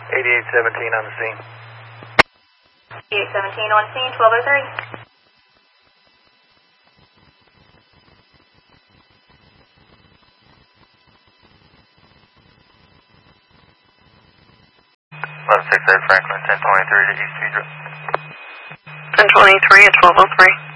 8817 on the scene. 8817 on scene, 1203. Franklin, 1023 to East Cedar. 1023 at 1203.